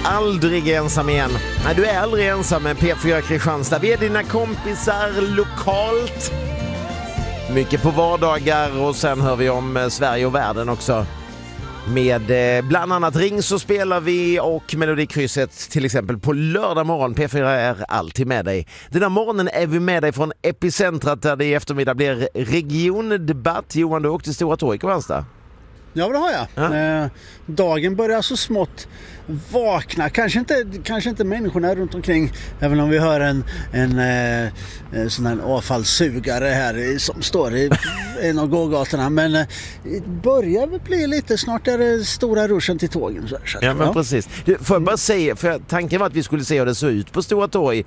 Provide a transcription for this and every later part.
aldrig ensam igen. Nej, du är aldrig ensam med P4 Kristianstad. Vi är dina kompisar lokalt. Mycket på vardagar och sen hör vi om Sverige och världen också. Med bland annat Ring så spelar vi och Melodikrysset till exempel på lördag morgon. P4 är alltid med dig. Den här morgonen är vi med dig från epicentrat där det i eftermiddag blir regiondebatt. Johan, du åkte till Stora Torg i Kristianstad. Ja, det har jag. Ja. Dagen börjar så smått vakna. Kanske inte människorna runt omkring, även om vi hör en sån här avfallssugare här som står i en av gågatorna. Men det börjar väl bli lite, snart är det stora ruschen till tågen. Ja, men precis. Får jag bara säga, för tanken var att vi skulle se hur det såg ut på Stora Torg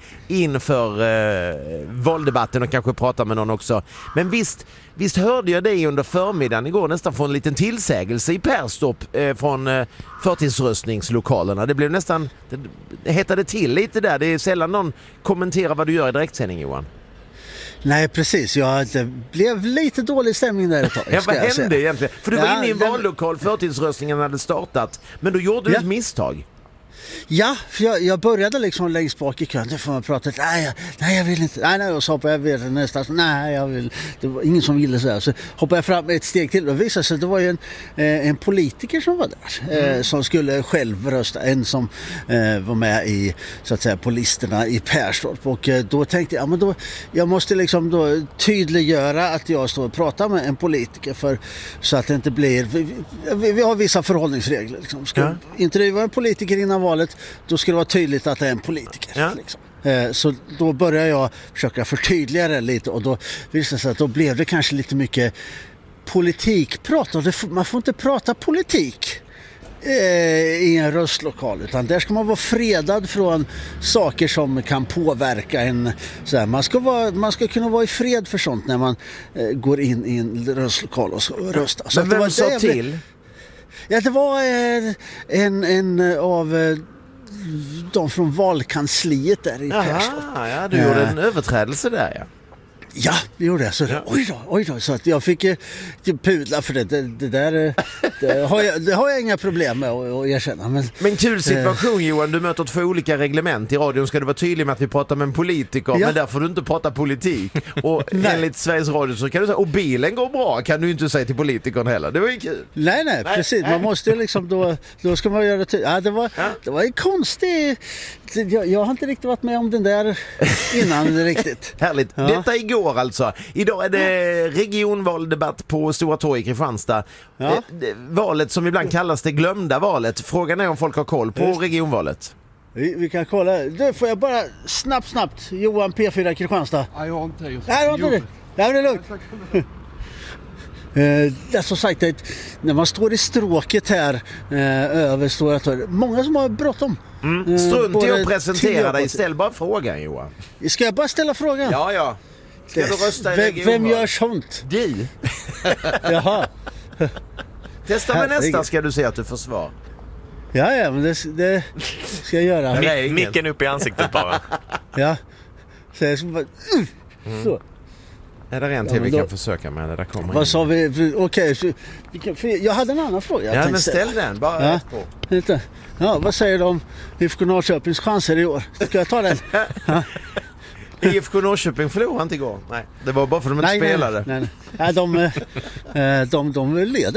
inför valdebatten och kanske prata med någon också. Men visst hörde jag dig under förmiddagen igår nästan få en liten tillsägelse i Perstorp från förtidsröstningslokalerna. Det blev nästan, det hettade till lite där. Det är sällan någon kommenterar vad du gör i direktsändning, Johan. Nej, precis. Det blev lite dålig stämning där ett tag. Ja, vad hände egentligen? För du var inne i en vallokal, förtidsröstningen hade startat. Men då gjorde du ett misstag. Ja, för jag började liksom längst bak i kön. Det får man prata. Nej, jag vill inte. Nej, och så hoppade jag vid nästa. Nej, jag vill. Det var ingen som ville så. Så hoppade jag fram ett steg till och visade sig att det var ju en politiker som var där. Som skulle själv rösta. En som var med i, så att säga, på listorna i Perstorp. Och då tänkte jag, men då, jag måste liksom då tydliggöra att jag står och pratar med en politiker. Så att det inte blir. Vi har vissa förhållningsregler. Liksom. Ska intervjua en politiker innan valet, då ska det vara tydligt att det är en politiker. Ja. Liksom. Så då började jag försöka förtydliga det lite och då visade det sig att då blev det kanske lite mycket politikprat. Och man får inte prata politik i en röstlokal, utan där ska man vara fredad från saker som kan påverka en. Så här, man ska kunna vara i fred för sånt när man går in i en röstlokal och röstar. Så men vem sa till? Ja, det var en av de från valkansliet där i Perstorp. Ja, du gjorde en överträdelse där, ja. Ja, det gjorde jag. Så oj då, så att jag fick pudla för det där. Det har jag inga problem med att erkänna. Men kul situation, Johan. Du möter 2 olika reglement. I radion ska du vara tydlig med att vi pratar med en politiker, men där får du inte prata politik. Och enligt Sveriges Radio så kan du säga, och bilen går bra, kan du inte säga till politikern heller. Det var ju kul. Nej, precis. Man måste liksom, då ska man göra det. Ja, det var en konstig. Jag har inte riktigt varit med om den där innan riktigt. Härligt. Ja. Detta igår alltså. Idag är det regionvaldebatt på Stora Torg i Kristianstad. Ja. Valet som ibland kallas det glömda valet. Frågan är om folk har koll på regionvalet. Vi kan kolla. Du, får jag bara snabbt. Johan, P4 Kristianstad. Nej, jag har inte gjort. Nej, det är lugnt. Det är så sagt att när man står i stråket här över Stora Torg, många som har bråttom. Strunt i att presentera dig, ställ bara frågan, Johan. Ska jag bara ställa frågan? Ja. Ska du rösta i regionval? Vem gör sånt? Du. Jaha. Testa med nästa, ska du se att du får svar. Ja, men det ska jag göra. Micken upp i ansiktet bara. Ja. Så jag ska bara, så. Är det en till vi kan försöka med? Det där kommer vad sa vi? Okej, jag hade en annan fråga. Ja, men ställ den. Bara rätt på. Ja, vad säger du om IFK Norrköpings chanser i år? Ska jag ta den? Ja. IFK Norrköping förlorade inte igår. Nej, det var bara för att de inte spelade. Nej, de leder